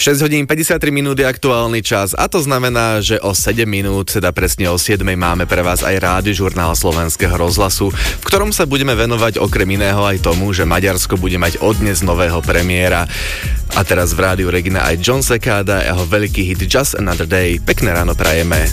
6 hodín 53 minút je aktuálny čas a to znamená, že o 7 minút, teda presne o 7 máme pre vás aj rádiožurnál Slovenského rozhlasu, v ktorom sa budeme venovať okrem iného aj tomu, že Maďarsko bude mať od dnes nového premiéra. A teraz v rádiu Regina aj John Secada a jeho veľký hit Just Another Day. Pekné ráno prajeme.